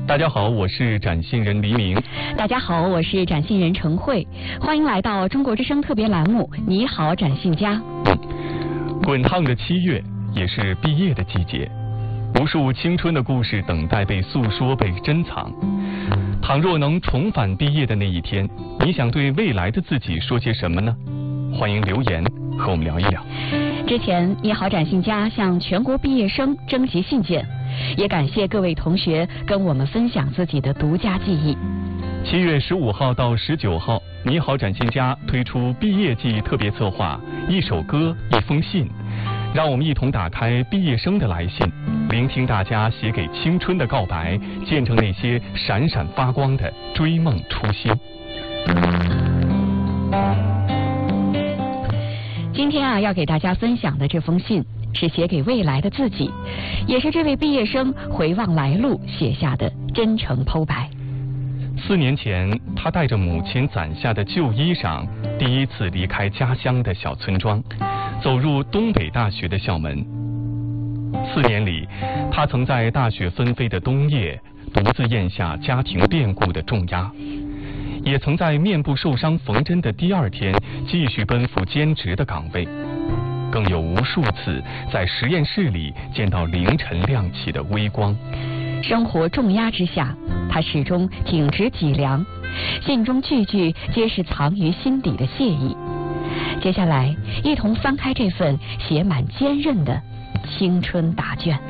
大家好，我是展信人黎明。 大家好，我是展信人陈慧。欢迎来到中国之声特别栏目《你好，展信家》。 滚烫的7月，也是毕业的季节，无数青春的故事等待被诉说、被珍藏。倘若能重返毕业的那一天，你想对未来的自己说些什么呢？欢迎留言和我们聊一聊。 之前，你好，展信家向全国毕业生征集信件，也感谢各位同学跟我们分享自己的独家记忆。 7月15号到19号，你好，展信家推出毕业季特别策划《一首歌，一封信》，让我们一同打开毕业生的来信，聆听大家写给青春的告白，见证那些闪闪发光的追梦初心。 今天要给大家分享的这封信是写给未来的自己，也是这位毕业生回望来路写下的真诚剖白。 4年前，他带着母亲攒下的旧衣裳，第一次离开家乡的小村庄，走入东北大学的校门。4年里，他曾在大雪纷飞的冬夜独自咽下家庭变故的重压，也曾在面部受伤缝针的第2天继续奔赴兼职的岗位，更有无数次在实验室里见到凌晨亮起的微光。 生活重压之下，他始终挺直脊梁，信中句句皆是藏于心底的谢意。接下来，一同翻开这份写满坚韧的青春答卷。